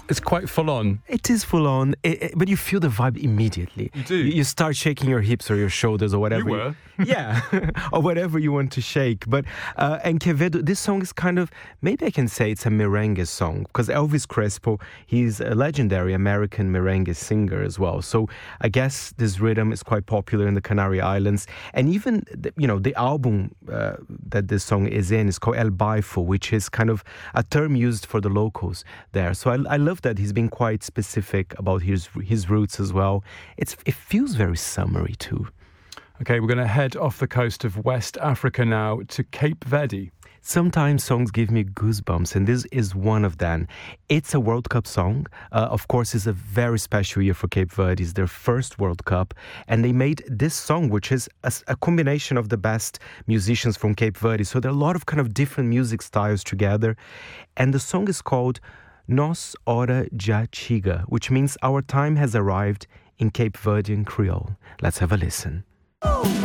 It's quite full on. It is full on, but you feel the vibe immediately. You do. You start shaking your hips or your shoulders or whatever. You were. Yeah, or whatever you want to shake. But and Quevedo, this song is kind of, maybe I can say it's a merengue song, because Elvis Crespo, he's a legendary American merengue singer as well. So I guess this rhythm is quite popular in the Canary Islands. And even, the album that this song is in is called El Baifo, which is kind of a term used for the locals there. So I love that he's been quite specific about his roots as well. It feels very summery too. Okay, we're going to head off the coast of West Africa now to Cape Verde. Sometimes songs give me goosebumps, and this is one of them. It's a World Cup song. Of course, it's a very special year for Cape Verde. It's their first World Cup, and they made this song, which is a combination of the best musicians from Cape Verde. So there are a lot of kind of different music styles together, and the song is called Nos Hora Já Chega, which means our time has arrived in Cape Verdean Creole. Let's have a listen. Oh.